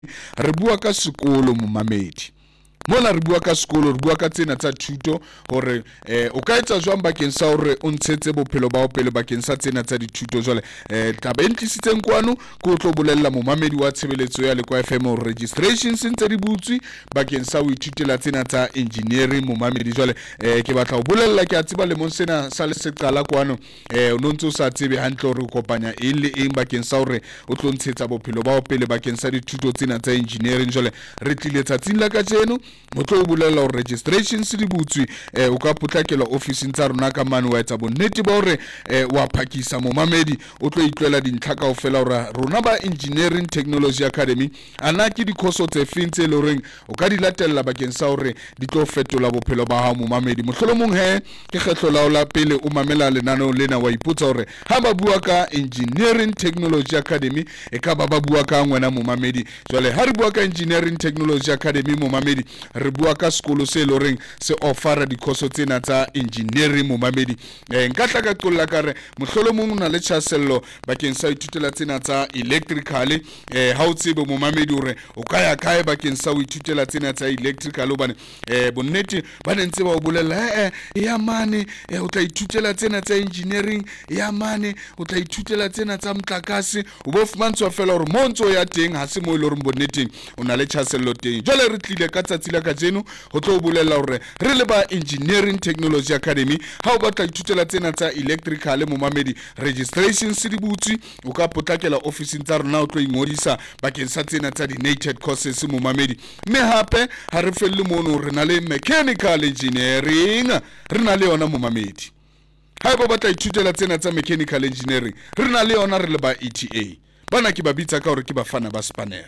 re bua ka sekolo momamedi mola re bua ka sekolo re bua ka tsena tsa thuto hore o ka etsa jwang bakeng sa hore o ntshetse bophelo ba o pele bakeng sa tsena tsa dithuto jwale taba e ntlisitseng kwano ke tlo bolella momamedi wa tshebeletso ya Lekwa FM hore registration sentse di butswi bakeng sa o ithutela tsena tsa engineering momamedi jwale ke batla ho bolella ke a tseba lemong sena sa le seqala kwano o nontse o sa tsebe hantle hore o kopanya eng le eng bakeng sa hore o tlo ntshetsa bophelo ba o pele bakeng sa dithuto tsena tsa engineering jwale re tlile tsatsing la ka tseno mo tlo bolela hore registration se di butswi o ka potlakela office tsa rona ka mane wa etsa bonnete ba hore wa phakisa momamedi o tlo itlela dintlha kaofela hore rona ba Engineering Technology Academy ana ke dikhoso tse fintse le hore o ka di latella bakeng sa hore di tlo fetola bophelo ba hao momamedi mohlolomong ke kgetlo la ola pele o mamela lenaneo lena wa ipotsa hore ha ba bua ka Engineering Technology Academy e ka ba bua ka ngwana momamedi jwale ha re bua ka Engineering Technology Academy momamedi re bua ka sekolo se loreng se offera dikhoso tsena tsa engineering momamedi nka tla ka qolla ka re mohlolomong na le tshwasello bakeng sa ithutela tsena tsa electrical ha o tsebe momamedi hore o ka ya kae bakeng sa o ithutela tsena tsa electrical hobane bonnete ba ntse ba o bolella ya mane o tla ithutela tsena tsa engineering ya mane o tla ithutela tsena tsa motlakase o bo fumantswa fela hore montso ya teng ha se mo ile hore bonneteng o na le tshwasello teng jwale re tlile ka tsatsi la ka tseno ho tlo bolela hore re le ba Engineering Technology Academy ha o batla ithutela tsena tsa electrical momamedi registration se di butswi o ka potlakela office tsa rona o tlo ingodisa bakeng sa tsena tsa di-nated courses momamedi mme hape ha re felle mono re na le mechanical engineering re na le yona momamedi ha ba batla ithutela tsena tsa mechanical engineering re na le yona re le ba ETA bana ke ba bitsa ka hore ke bafana ba spanner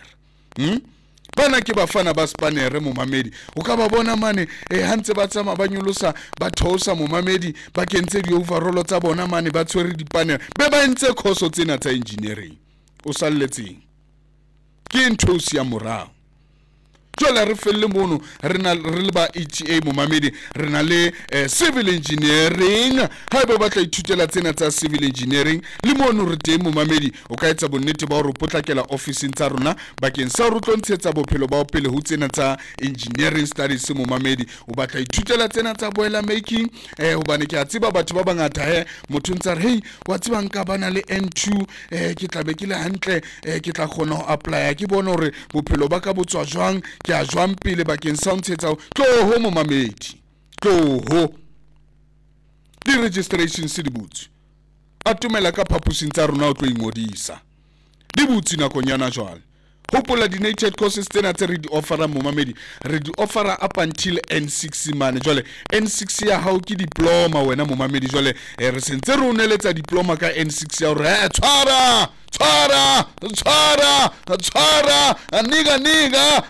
bana ke bafana ba spanner momamedi o ka ba bona mane hantse ba tsama ba nyolosa ba thosa momamedi ba kentse di overall tsa bona mane ba tshwere dipanel be ba ntse khoso tsena tsa engineering o salletseng ke ntho ya morao jwale re felle mono re le ba ETA momamedi re na le civil engineering ha ba batla ithutela tsena tsa civil engineering le mono re teng momamedi o ka etsa bonnete ba hore potlakela office tsa rona bakeng sa hore tlo ntshetsa bophelo ba o pele ho tsena tsa engineering studies momamedi o batla ithutela tsena tsa boiler making hobane ke a tseba batho ba bangata motho ntsa re hey wa tseba nka bana le N2 ke tla be ke le hantle ke tla khona ho apply ke bona hore bophelo ba ka botswa jwang ke a jwang pele bakeng sa ntshetsa tloho momamedi tloho di-registration se di butswe atumela ka phapusing tsa rona o tlo ingodisa di butswe nakong yana jwale hopola di-nated courses tsena tse re di offera momamedi re di offera up until N6 mane jwale N6 ya hao ke diploma wena momamedi jwale re sentse re uneletsa diploma ka N6 ya hore tshwara niga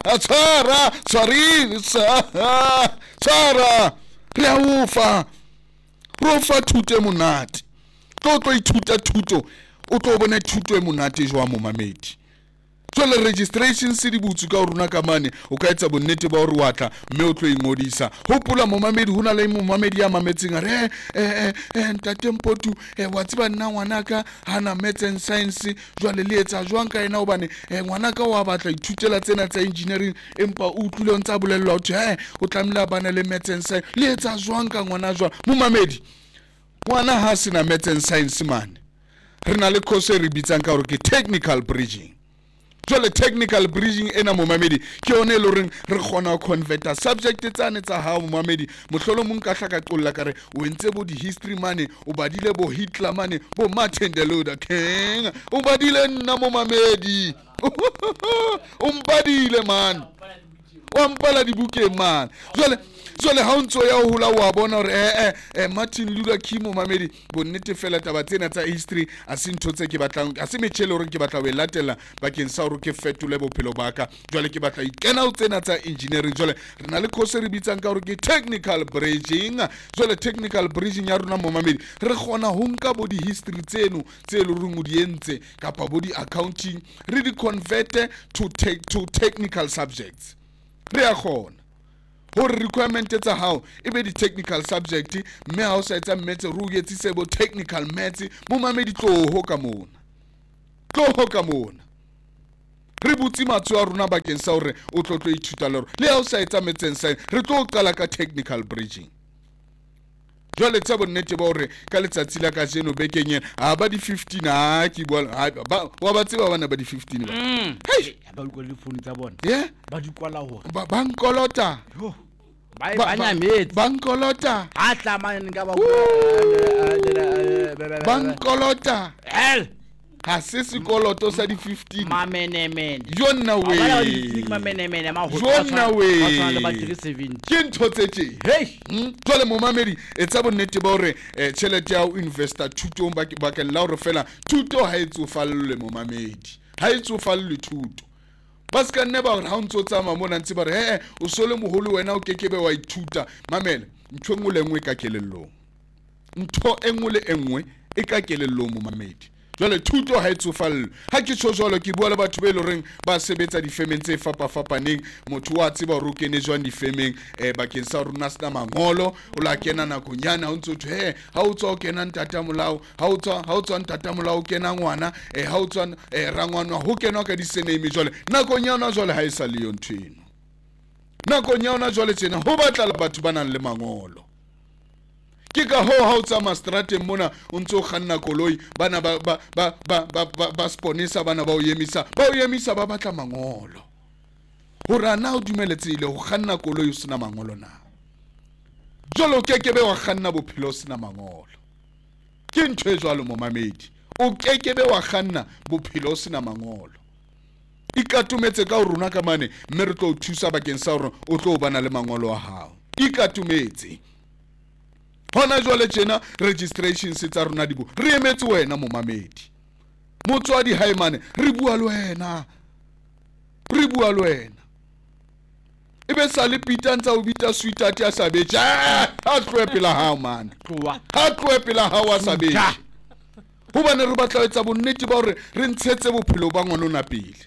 tshwara re a ufa rofa thuto e monate tlo ithuta thuto o tlo bona thuto e monate jwa momamedi jwale registration se di butswe ka rona ka mane o ka etsa bonnete ba hore watla mme o tlo ingodisa hopola momamedi hona le momamedi ya mametseng re ntate Mpotu wa tseba nna ngwanaka hana maths and science jwale le etsa jwang ka ena hobane ngwanaka wa batla ithutela tsena tsa engineering empa o utlwile ntsa bolellwa ho o tlamela bana le maths and science le etsa jwang ka ngwana jwa momamedi ngwana ha sina maths and science man re na le course re bitsang ka hore ke technical bridging jwale technical bridging ena momamedi ke yone le reng re kgona ho converta subject tsane tsa hao momamedi mohlolo mong ka hlaka qolla kare o entse bo di history mane o badile bo Hitler mane bo Martin Luther King o badile nna momamedi umbadile man o mpala dibukeng man jwale ha o ntso ya ho hula wa bona hore Martin Luther King momamedi bonnete fela taba tsena tsa history a se ntho tse ke batlang a se metjhele hore ke batla ho latela bakeng sa hore ke fetole bophelo baka jwale ke batla ikena ho tsena tsa engineering jwale re na le course re bitsang ka hore ke technical bridging jwale technical bridging ya rona momamedi re kgona ho nka bo di history tseno tse le reng o di entse kapa bo di accounting re di convert to technical subjects re a khona hore requirement tsa hao ebe di technical subject mme ha o sa etsa maths ru yetsise bo technical maths momamedi tloho ka mona re butse matso a rona bakeng sa hore o tlo ithuta le hore le ha o sa etsa metseng sa re tlo qala ka technical bridging. Jwale tsa bonnete ba hore ka letsatsi la ka jeno bekeng ena ba di 15 ke bua wa ba tseba bana ba di 15 ba hey ba go le phone tsa bona ba di kwala hore ba nkolota ba nyametse ba nkolota ha tlamane ka ba nkolota hell ha se sekoloto sa di 15 mamenemene jonna we ba di click mamenemene ma ho jonna we ba ba 370 ke ntho tse tje hey jwale momamedi etsa bonnete ba hore tšhelete ya o investor thutong bakeng la hore fela thuto ha e tsofallwe momamedi ha e tsofallwe thuto ba ska nne ba hore ha o ntse o tsamaya mona ntse ba re o sole moholo wena o kekebe wa ithuta mamele ntho engwe le engwe ka kelellong ntho engwe le engwe e ka kelellong momamedi jwale thuto ha e tsofallwe ha ke tsho jwalo ke bua le batho be loreng ba sebetsa difemeng tse fapafapaneng motho wa tseba hore o kene jwang difemeng bakeng sa rona sena mangolo o la kena nakonyana o ntse o thwe ha o tswa o kena ntatamolao ha o tswa ntatamolao o kena ngwana ha o tswa rangwana ho kenwa ka disename jwale nakong ya yona jwale ha e sa le yo ntho eno nakong ya yona jwale tjena ho batla le batho ba nang le mangolo ke ka ho ha o tsamaya strateng mona o ntse o kganna koloi bana ba sponisa bana ba o emisa ba batla mangolo hore ana o dumeletsehile ho kganna koloi o sena mangolo na jwale o kekebe wa kganna bophelo o sena mangolo ke ntho e jwalo momamedi o kekebe wa kganna bophelo o sena mangolo ikatumetse ka rona ka mane mme re tlo o thusa bakeng sa hore o tlo bana le mangolo a hao ikatumetse hona jwale tjena registrations tsa rona di bo re emetse wena momamedi motswadi haimane re bua le wena ebe sa le Peter ntsa o bita sweetheart ya sabetše ha tloe pela hao man ha tloe pela hao a sabetše hobane re batla etsa bonnete ba hore re ntshetse bophelo ba ngwanona pele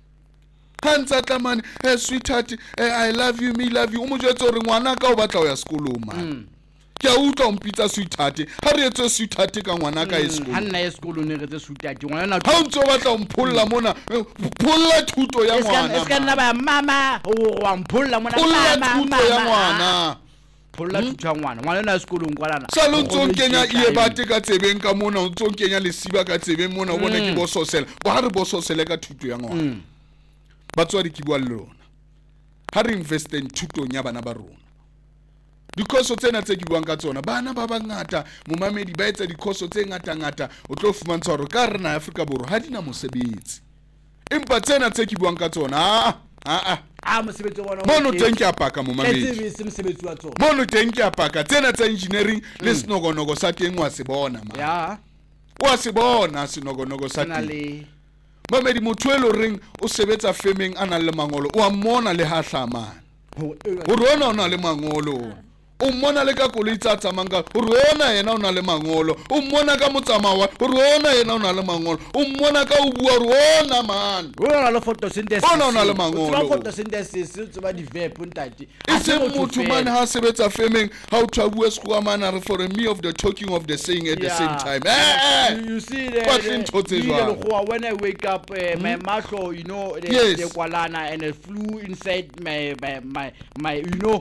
ha ntsa tlamane sweetheart I love you me love you o mo jwetse hore ngwana ka o batla ho ya sekolong man ke a utlwa o mpitsa sweetheart ha re etse sweetheart ka ngwana ka eskolong ha nna eskolong ne re etse sweetheart ngwana ha o ntse o batla o mpholla mona pholla thuto ya ngwana eska nna ba mama wa mpholla mona pholla thuto ya ngwana pholla thuto ya ngwana na eskolong kwalana sa lo ntse o kenya ie bate ka tsebeng ka mona o ntse o kenya lesiba ka tsebeng mona o bona ke bososela bo ha re bososele ka thuto ya ngwana batswadi ke bua le lona ha re investe in thutong ya bana ba rona dikhoso tsena tse ke buang ka tsona bana ba bangata momamedi ba etsa dikhoso tse ngata o tlo fumantsha hore ka rena Afrika Borwa ha dina mosebetsi empa tsena tse ke buang ka tsona mosebetsi wa bona mono teng ke apaka momamedi mosebetsi wa tsona mono teng ke apaka tsena tsa engineering le sinogonogo sa teng wa se bona ma wa se bona sinogonogo sa teng mamedi motho e lo reng o sebetsa femeng a nang le mangolo o a mmona le ha hlamana hore ona o na le mangolo o mmona le ka koloi tsa tsamang ka hore ona yena o na le mangolo o mmona ka motsamawa hore ona yena o na le mangolo o mmona ka o bua hore ona man ona le photosynthesis ona o na le mangolo photosynthesis tse ba di verb ntati e se motho man ha sebetsa femeng ha o thwa sekwa mana re for me of the talking of the saying at the same time you see the when I wake up my mahlo the kwalana and it flew inside my you know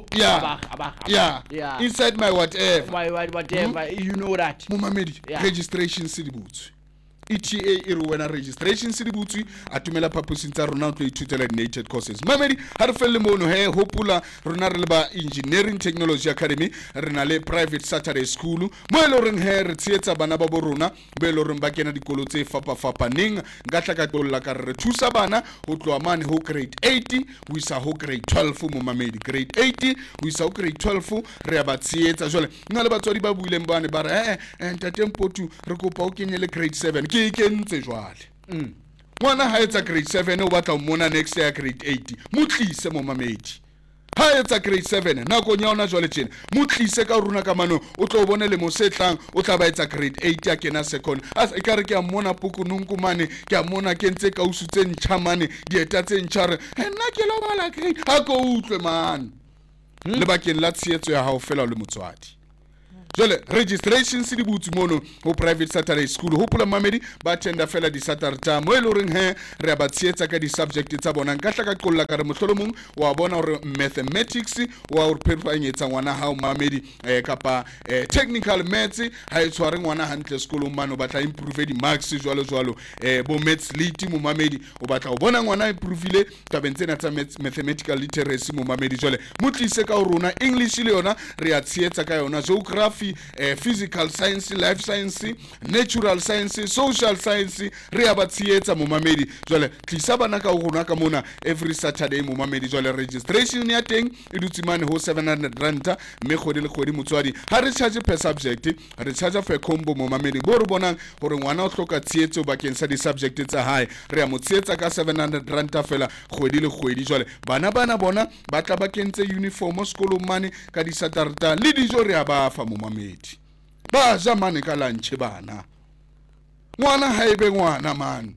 yeah inside my whatever you know that momamedi registration se di butswe ETA e re wena registration se di butswe atumela phaposing tsa rona o tlo ithutela nature courses mamedi ha re felle mono hopula rona re le ba engineering technology academy re na le private Saturday school mo e le reng re tsietsa bana ba bo rona be le reng ba kena dikolo tse fapafapaneng nka tla ka tlolla ka re thusa bana ho tloa mane ho grade 8 ho isa ho grade 12 mo mamedi grade 8 ho isa ho grade 12 re ba tsietsa jole nna le batswadi ba buileng bane ba re ntate Mpotu re kopa o kenyele grade 7 ke ikentse jwale ngwana ha etsa grade 7 o batla o mona next year grade 8 mutlise mo mamedi ha etsa grade 7 nako nya ona jwale tjena mutlise ka runa ka mano o tlo bone le mosetlang o tla ba etsa grade 8 ya kena second as e kare ke a mona pukununku mane ke a mona ke ntse ka usutse ntšhamane dieta tse ntšhare nna ke lo bala grade ha go utlwe man le bakeng la tsietso ya hao fela le motswadi jole registrations di butsi mono ho private Saturday school ho pula mamedi ba tenda fela di Saturday mo e loreng he re ba tsietsa ka di subject tsa bona nka tla ka qolla ka re mohlolomong wa bona hore mathematics wa o perfanyetsa ngwana ha o mamedi kapa technical maths ha e tshware ngwana hantle sekolong mano ba tla improve di marks jwalo bo maths lit mo mamedi o batla o bona ngwana improveile ka bentsena tsa mathematical literacy mo mamedi jole mutlise ka rona English le yona re a tsietsa ka yona geography physical science life science natural science social science re a ba tsietsa mo mamedi jole tlisa bana ka rona ka mona every Saturday mo mamedi jole registration ya teng e dutse mane ho 700 rand mme kgwedi le kgwedi motswadi ha re charge per subject re charge per combo mo mamedi bo re bonang hore ngwana o hloka tsietso bakeng sa di subject tsa hae re a mo tsietsa ka 700 rand fela kgwedi le kgwedi jole bana bona ba tla ba kentse uniform sekolong mane ka di Saturday le dijo re a ba fa mo mamedi ba ja mane ka lunch bana ngwana ha ebe ngwana mane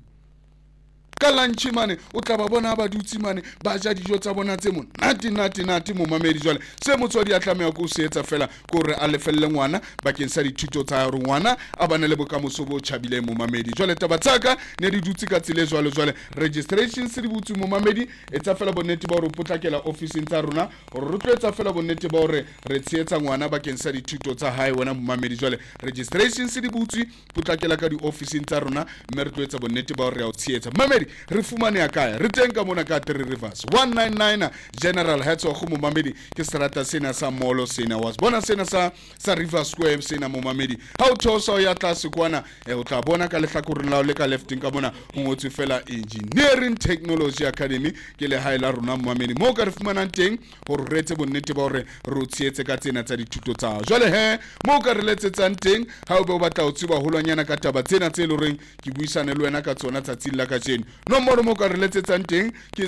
ka lunch mane o tla ba bona ba dutsi mane ba ja dijo tsa bona tse mo nati mo mamedi jwale se motswadi a tlameha go se etsa fela go re a lefelle ngwana bakeng sa dithuto tsa hore ngwana a bana le bokamoso bo tshabile mo mamedi jwale taba tsaka ne di dutsi ka tsile jwale registration se di butsi mo mamedi etsa fela bonnete ba hore o potlakela office tsa rona hore re tloetsa fela bonnete ba hore re tsietsa ngwana bakeng sa dithuto tsa hae wena mo mamedi jwale registration se di butsi potlakela ka di office tsa rona mme re tloetsa bonnete ba hore re a o tsietsa mamedi re fumane akaya re teng ka mona ka 3 Rivers 199 General Hetso go mo mamedi ke serata sena sa molo sena was bona sena sa River Square sena mo mamedi ha o thosa ya tlase kwana o tla bona ka lehlakoreng la le ka lefting ka mona o ngotse fela Engineering Technology Academy ke le haela rona mo mamedi mo ka re fumanang teng hore re etse bonnete ba hore re o tsietse ka tsena tsa dithuto tsa jwale he mo ka re letsetsang teng ha o be o batla o tsiba holwanyana ka taba tsena tse loreng ke buisane le wena ka tsona tsatsing la ka tseno nomoro mo ka re letsetsang teng ke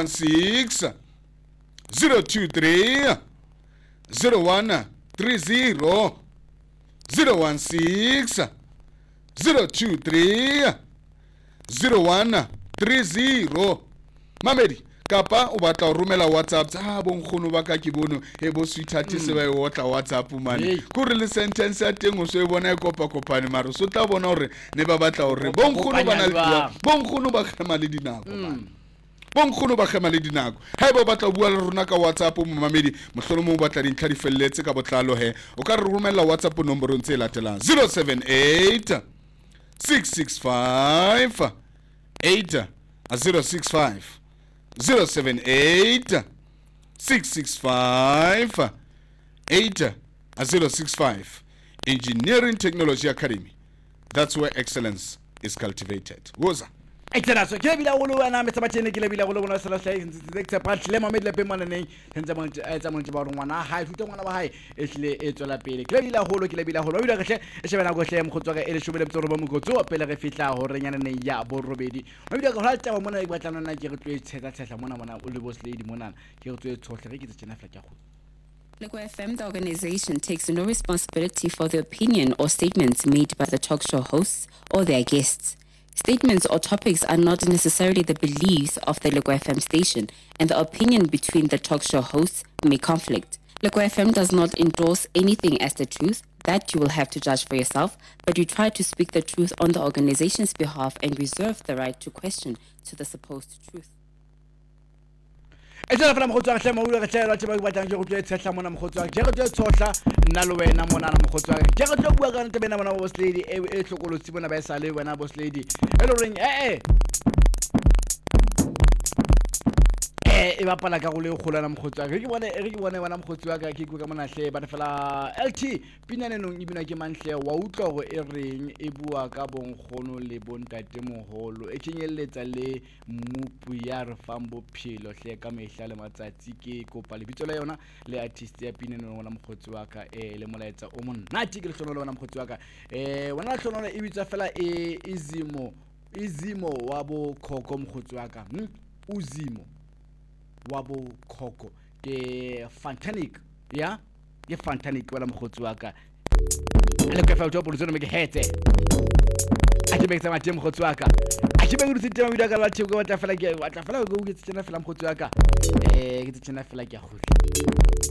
016 023 0130 016 023 0130 mamedi kapa o batla o romela WhatsApp tsa bonkgono ba ka ke bono e bo sweetheart se ba e otla WhatsApp mane go re le sentence ya teng o se bona e kopane maro so tla bona hore ne ba batla hore bonkgono ba na le bonkgono ba khema le dinako bonkgono ba khema le dinako ha ba batla bua le rona ka WhatsApp mo mamedi mohlolo mo batla dintlha di felletse ka botlalo he o ka re romela WhatsApp nomoro ntse latelang 078 665 8065 078 665 8065 Engineering Technology Academy. That's where excellence is cultivated. Woza. Excellent. So kile bila wolo wana metsabatshene kile bila wolo bona sala hlai ntse part le mamedi le pemana nei ntse mo etsa mo ntse ba ngwana ha thuto ngwana ba hae e hle e tswela pele kile bila holo wa bila gahle e shebana go hle mkhotso ka ele shobele mtsoro ba mokotso pele re fitla hore nyana nei ya bo robedi wa bila go halta ba mona e batlana na ke re tlo e tsheta mona o le boss lady mona ke re tlo e tshohle re ke tsena fela ke go Lego FM, the organization, takes no responsibility for the opinion or statements made by the talk show hosts or their guests. Statements or topics are not necessarily the beliefs of the Lego FM station, and the opinion between the talk show hosts may conflict. Lego FM does not endorse anything as the truth. That you will have to judge for yourself, but we try to speak the truth on the organization's behalf and reserve the right to question to the supposed truth. Etsela fela mkhotso ga tlema o le ga tshela ba batlang go tlo tshela mona mkhotso ga go tlo tsohla nna le wena mona na mkhotso ga go tlo bua ka ntse bena mona boss lady e hlokolotsi bona ba e sale wena boss lady hello ring e bapala ka go le golana mkhotso ga ke bone wena mkhotso ga ke go ka mona hle ba fela LT pinane nong ibina ke manhle wa utlwa go e reng e bua ka bonkgono le bontate moholo e tšenyeletsa le mmupu ya re fang bophelo hle ka mehla le matsatsi ke kopa lebitso la yona le artist ya pinane nong wona mkhotso wa ka le molaetsa o monate ke le hlonolo wona mkhotso wa ka wona hlonolo e bitsa fela izimo wa bo khoko mkhotso wa ka uzimo wabo khoko ke Fantanic ya ye Fantanic wala mkhotsi waka ale ka fa utopolo zona me ke hetse a ke beketsa mathe mkhotsi waka a ke be go tsitema video ka la theko wa tla fela go tsena fela mkhotsi waka ke tsena fela ke a go